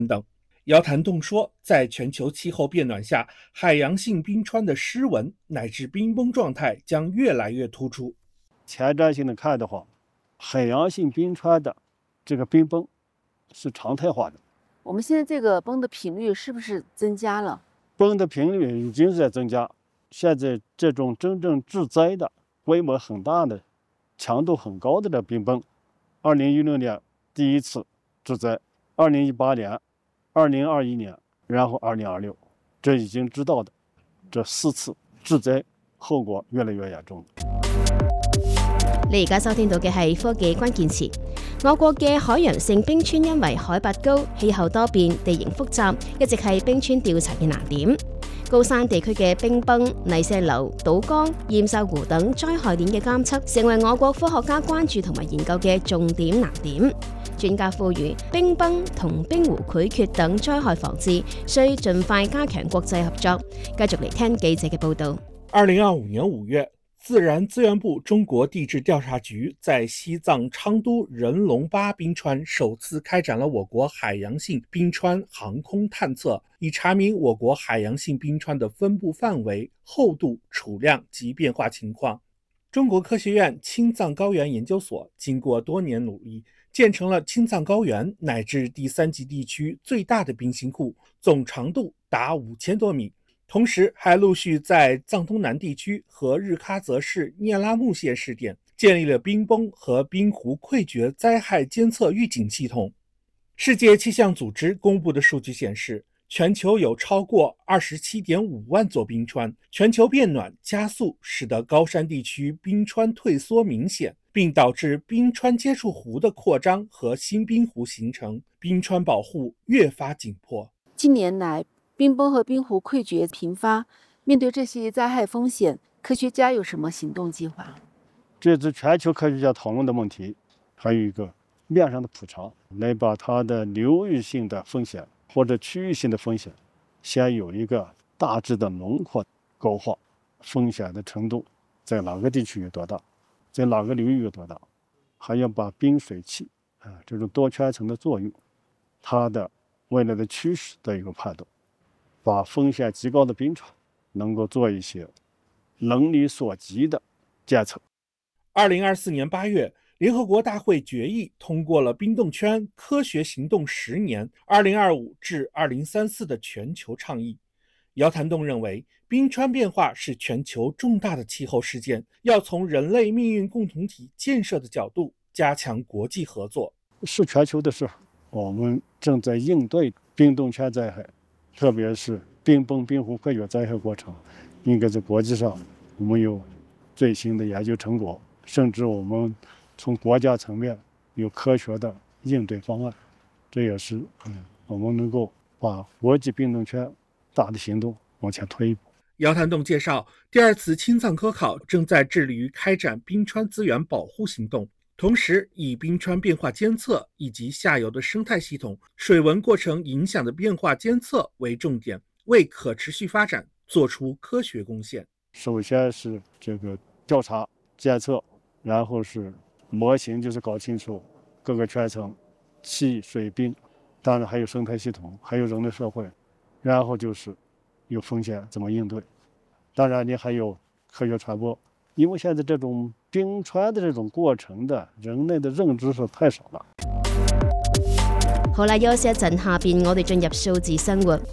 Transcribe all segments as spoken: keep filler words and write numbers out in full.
等。姚谭栋说，在全球气候变暖下，海洋性冰川的湿纹乃至冰崩状态将越来越突出。 前瞻性的看的话，海洋性冰川的这个冰崩是常态化的。 我们现在这个崩的频率是不是增加了？ 崩的频率已经在增加，现在这种真正致灾的、规模很大的、强度很高的这冰崩，二零一六年第一次致灾，二零一八年、二零二一年，然后二零二六，这已经知道的这四次致灾，後果越來越嚴重。 你而家收聽到嘅係科技關鍵詞。我國嘅海洋性冰川因為海拔高、氣候多變、地形複雜，一直係冰川調查嘅難點。高山地區嘅冰崩、泥石流、島江、堰塞湖等災害鏈嘅監測，成為我國科學家關注同埋研究嘅重點難點。專家呼籲冰崩同冰湖潰決等災害防治需盡快加強國際合作。繼續嚟聽記者嘅報導。 二零二五年五月，自然資源部中國地質調查局在西藏昌都人龍巴冰川首次開展了我國海洋性冰川航空探測，以查明我國海洋性冰川的分布範圍、厚度、儲量及變化情況。中國科學院青藏高原研究所經過多年努力，建成了青藏高原乃至第三級地區最大的冰芯庫，總長度達五千多米。同時還陸續在藏東南地區和日喀則市聂拉木縣試點建立了冰崩和冰湖潰決災害監測預警系統。世界氣象組織公布的數據顯示，全球有超過 二十七點五萬座冰川，全球變暖加速使得高山地區冰川退縮明顯，並導致冰川接觸湖的擴張和新冰湖形成，冰川保護越發緊迫。 近年來冰崩和冰湖潰決頻發，面對這些災害風險，科學家有什麼行動計劃？ 這是全球科學家討論的問題，還有一個面上的普查，來把它的流域性的風險或者區域性的風險，先有一個大致的輪廓勾畫，風險的程度在哪個地區有多大，在哪個流域有多大，還要把冰水器啊這種多圈層的作用，它的未來的趨勢的一個判斷。把風險極高的冰川能夠做一些能力所及的監測。 二零二四年八月，聯合國大會決議通過了冰凍圈科學行動十年二零二五至二零三四的全球倡議。姚譚棟認為，冰川變化是全球重大的氣候事件，要從人類命運共同體建設的角度加強國際合作。 是全球的事，我們正在應對冰凍圈災害。特別是冰崩、冰湖潰決災害過程，應該在國際上我們有最新的研究成果，甚至我們從國家層面有科學的應對方案，這也是嗯我們能夠把國際冰凍圈大的行動往前推一步。 姚譚棟介紹，第二次青藏科考正在致力於開展冰川資源保護行動，同時以冰川變化監測以及下游的生態系統、水文過程影響的變化監測為重點，為可持續發展做出科學貢獻。 首先是這個調查監測，然後是模型，就是搞清楚各個圈層、氣、水、冰，當然還有生態系統，還有人類社會，然後就是有風險怎麼應對，當然你還有科學傳播。因為現在這種冰川的這種過程的人類的認知是太少了。 好啦，休息一陣，下邊我哋進入數字生活。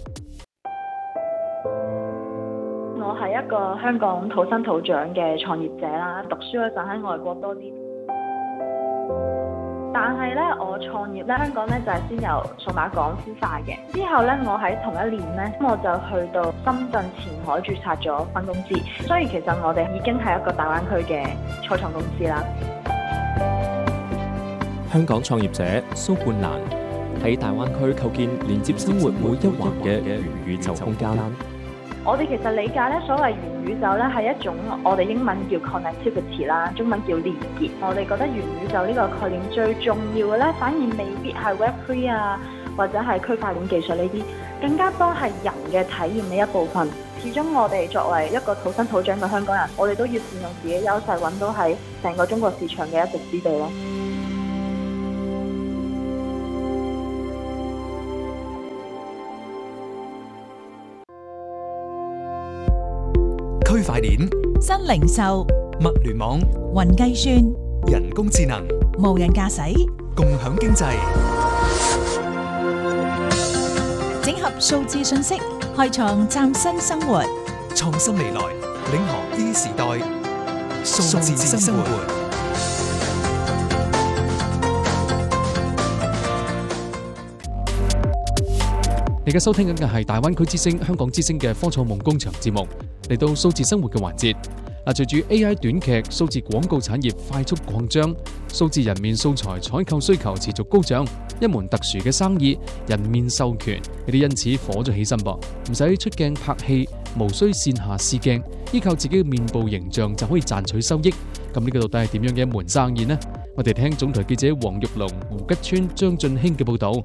我係一個香港土生土長嘅創業者啦，讀書嗰陣喺外國多啲。但係咧，我創業咧，香港咧就係先由數碼港孵化嘅。之後咧，我喺同一年咧，我就去到深圳前海註冊咗分公司。所以其實我哋已經係一個大灣區嘅初創公司啦。 香港創業者蘇冠蘭喺大灣區構建連接生活每一環嘅元宇宙空間。 我哋其實理解咧，所謂元宇宙咧係一種我哋英文叫 connectivity 啦，中文叫連結。我哋覺得元宇宙呢個概念最重要嘅咧，反而未必係 Web 三 啊，或者係區塊鏈技術呢啲，更加多係人嘅體驗嘅一部分。始終我哋作為一個土生土長嘅香港人，我哋都要善用自己優勢，揾到喺成個中國市場嘅一席之地咯。 區塊鏈、 新零售、 物聯網、 雲計算、 人工智能、 無人駕駛、 共享經濟， 整合數字信息，開創嶄新生活。 創新未來，領航 E 時代，數字生活。 你而家收聽緊嘅係大灣區之聲、香港之聲嘅科創夢工場節目，嚟到數字生活嘅環節。嗱，隨住 A I 短劇、數字廣告產業快速擴張，數字人面素材採購需求持續高漲，一門特殊嘅生意——人面授權，你哋因此火咗起身噃，唔使出鏡拍戲，無需線下試鏡，依靠自己嘅面部形象就可以賺取收益。咁呢個到底係點樣嘅一門生意呢？我哋聽總台記者黃玉龍、胡吉川、張俊興嘅報導。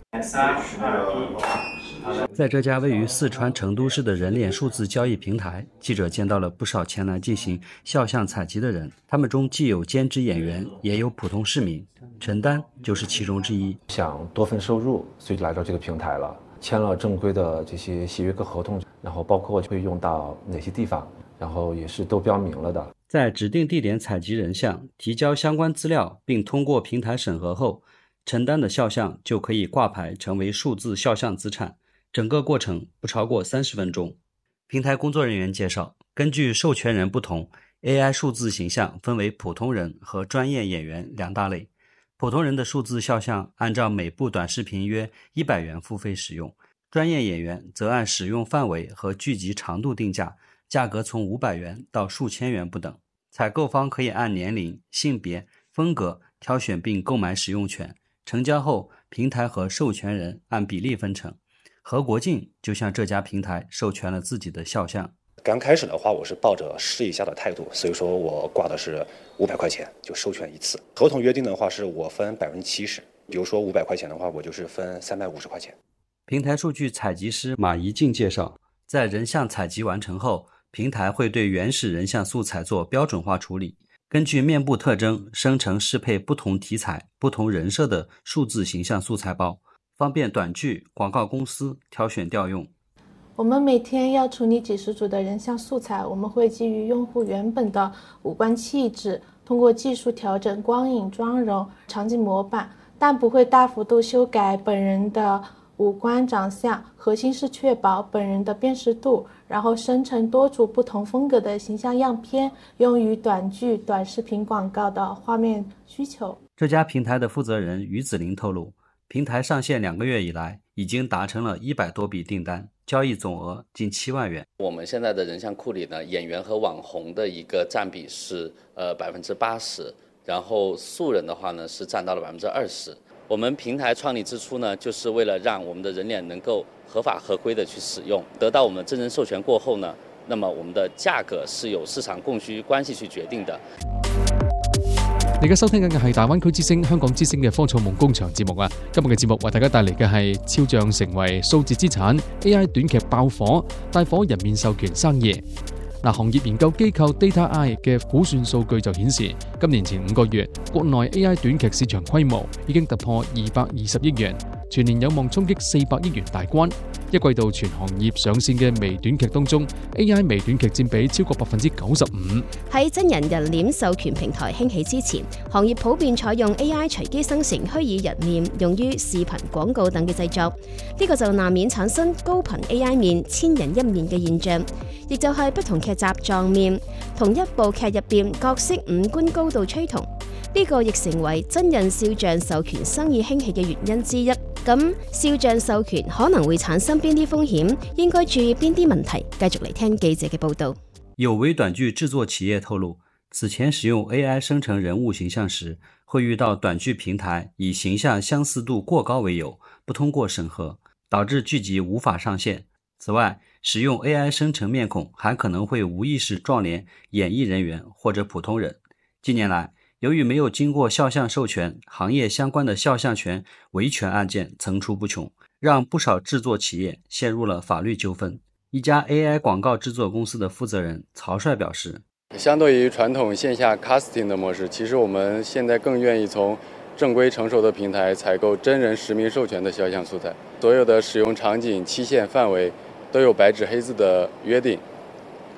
在这家位于四川成都市的人脸数字交易平台，记者见到了不少前来进行肖像采集的人，他们中既有兼职演员，也有普通市民。陈丹就是其中之一。 想多份收入，所以就来到这个平台了，签了正规的这些协约跟合同，然后包括会用到哪些地方，然后也是都标明了的。 在指定地点采集人像，提交相关资料，并通过平台审核后，陈丹的肖像就可以挂牌成为数字肖像资产。整个过程不超过三十分钟。平台工作人员介绍，根据授权人不同 ，A I 数字形象分为普通人和专业演员两大类。普通人的数字肖像按照每部短视频约一百元付费使用，专业演员则按使用范围和剧集长度定价，价格从五百元到数千元不等。采购方可以按年龄、性别、风格挑选并购买使用权，成交后平台和授权人按比例分成。何国进就向这家平台授权了自己的肖像。 刚开始的话，我是抱着试一下的态度，所以说我挂的是五百块钱就授权一次。合同约定的话是我分百分之七十，比如说五百块钱的话，我就是分三百五十块钱。 平台数据采集师马怡静介绍，在人像采集完成后，平台会对原始人像素材做标准化处理，根据面部特征生成适配不同题材、不同人设的数字形象素材包，方便短剧、广告公司挑选调用。 我们每天要处理几十组的人像素材，我们会基于用户原本的五官气质，通过技术调整光影、妆容、场景模板，但不会大幅度修改本人的五官长相，核心是确保本人的辨识度，然后生成多组不同风格的形象样片，用于短剧、短视频广告的画面需求。 这家平台的负责人于子林透露，平台上线两个月以来，已经达成了一百多笔订单，交易总额近七万元。 我们现在的人像库里呢，演员和网红的一个占比是呃百分之八十，然后素人的话呢是占到了百分之二十。我们平台创立之初呢，就是为了让我们的人脸能够合法合规的去使用，得到我们真人授权过后呢，那么我们的价格是由市場供需關係去決定的。 你而家收聽緊嘅係大灣區之聲、香港之聲嘅科創夢工場節目啊！今日嘅節目為大家帶嚟嘅係超像成為數字資產 A I 短劇爆火，帶火人面授權生意。嗱，行業研究機構 DataEye 嘅估算數據就顯示，今年前五個月，國內 A I 短劇市場規模已經突破二百二十億元，全年有望衝擊四百億元大關。一季度全行業上線嘅微短劇當中 ，A I 微短劇佔比超過百分之九十五。 喺真人人臉授權平台興起之前，行業普遍採用 A I 隨機生成虛擬人面，用於視頻、廣告等嘅製作。呢、這個就難免產生高頻 A I 面、千人一面嘅現象，亦就係不同劇集撞面，同一部劇入邊角色五官高度趨同。呢、這個亦成為真人肖像授權生意興起嘅原因之一。咁肖像授權可能會產生邊啲風險？應該注意邊啲問題？繼續嚟聽記者嘅報導。 有微短劇製作企業透露，此前使用 A I 生成人物形象時，會遇到短劇平台以形象相似度過高為由，不通過審核，導致劇集無法上線。此外，使用 A I 生成面孔還可能會無意識撞臉演藝人員或者普通人。近年來，由於沒有經過肖像授權，行業相關的肖像權維權案件層出不窮，讓不少製作企業陷入了法律糾紛。一家 A I 廣告製作公司的負責人曹帥表示， 相對於傳統線下 casting 的模式，其實我們現在更願意從正規成熟的平台採購真人實名授權的肖像素材，所有的使用場景、期限、範圍都有白紙黑字的約定。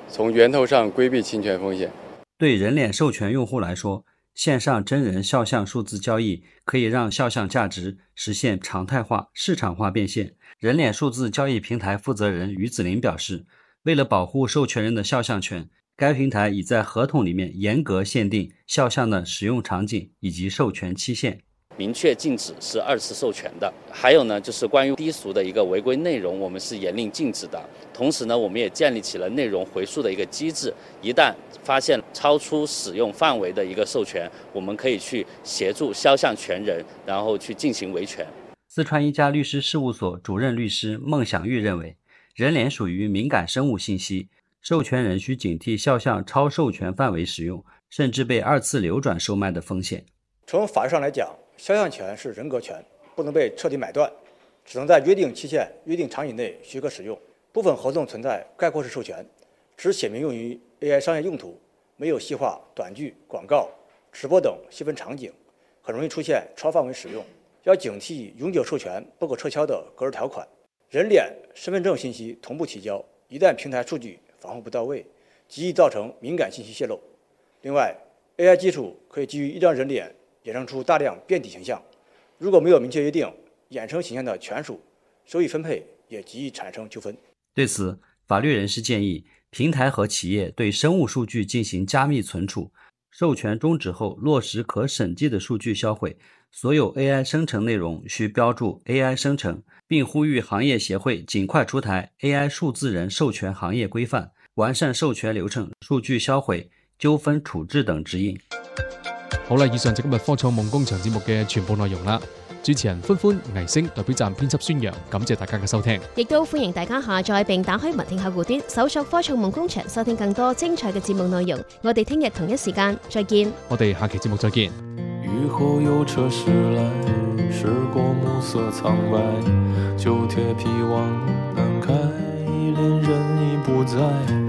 从源头上规避侵权风险。 对人脸授权用户来说，线上真人肖像数字交易可以让肖像价值实现常态化、市场化变现。人脸数字交易平台负责人于子林表示，为了保护授权人的肖像权，该平台已在合同里面严格限定肖像的使用场景以及授权期限， 明确禁止是二次授权的。还有呢，就是关于低俗的一个违规内容，我们是严令禁止的。同时呢，我们也建立起了内容回溯的一个机制，一旦发现超出使用范围的一个授权，我们可以去协助肖像权人，然后去进行维权。 四川一家律师事务所主任律师孟享玉认为，人脸属于敏感生物信息，授权人需警惕肖像超授权范围使用，甚至被二次流转售卖的风险。 从法律上来讲，肖像权是人格权，不能被彻底买断，只能在约定期限、约定场景内许可使用。部分合同存在概括式授权，只写明用于 A I 商业用途，没有细化短剧、广告、直播等细分场景，很容易出现超范围使用。要警惕永久授权不可撤销的格式条款。人脸、身份证信息同步提交，一旦平台数据防护不到位，极易造成敏感信息泄露。另外 ，A I 技术可以基于一张人脸衍生出大量变体形象，如果没有明确约定衍生形象的权属，收益分配也极易产生纠纷。 对此，法律人士建议，平台和企业对生物数据进行加密存储，授权终止后落实可审计的数据销毁，所有 A I 生成内容需标注 A I 生成，并呼吁行业协会尽快出台 A I 数字人授权行业规范，完善授權流程、數據銷毀、糾紛處置等指引。 好啦，以上就今日科創夢工場節目嘅全部內容啦。主持人歡歡、倪星代表站編輯孫陽，感謝大家嘅收聽。 亦都歡迎大家下載並打開文聽客戶端，搜索科創夢工場，收聽更多精彩嘅節目內容。我哋聽日同一時間再見。 我哋下期節目再見。 雨後有車駛來，駛過暮色蒼白，舊鐵皮往南開，戀人已不在。